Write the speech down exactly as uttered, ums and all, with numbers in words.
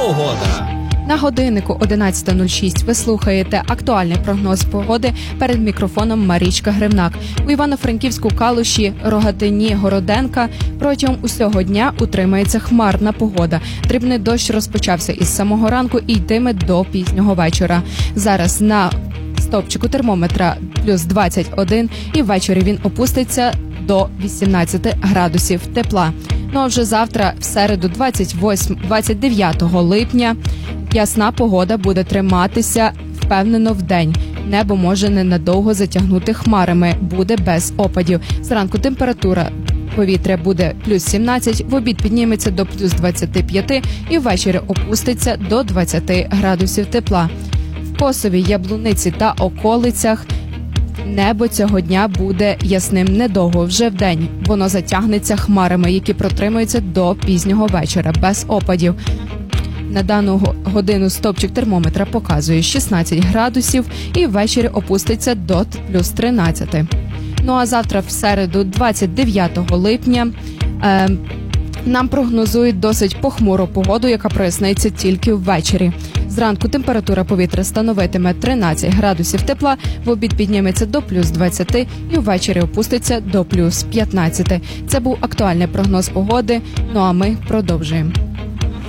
погода. На годиннику одинадцята нуль шість ви слухаєте актуальний прогноз погоди. Перед мікрофоном Марічка Гривнак. У Івано-Франківську, Калуші, Рогатині, Городенка протягом усього дня утримається хмарна погода. Дрібний дощ розпочався із самого ранку і йтиме до пізнього вечора. Зараз на стовпчику термометра плюс двадцять один і ввечері він опуститься до вісімнадцяти градусів тепла. Ну а вже завтра, в середу, двадцять дев'ятого липня, ясна погода буде триматися впевнено вдень. Небо може ненадовго затягнути хмарами, буде без опадів. Зранку температура повітря буде плюс сімнадцять, в обід підніметься до плюс двадцяти п'яти і ввечері опуститься до двадцяти градусів тепла. В Косові, Яблуниці та околицях небо цього дня буде ясним недовго. Вже вдень воно затягнеться хмарами, які протримуються до пізнього вечора, без опадів. На дану годину стовпчик термометра показує шістнадцять градусів і ввечері опуститься до плюс тринадцяти. Ну а завтра, в середу, двадцять дев'ятого липня, е, нам прогнозують досить похмуру погоду, яка проясниться тільки ввечері. Зранку температура повітря становитиме тринадцять градусів тепла, в обід підніметься до плюс двадцяти і ввечері опуститься до плюс п'ятнадцяти. Це був актуальний прогноз погоди, ну а ми продовжуємо.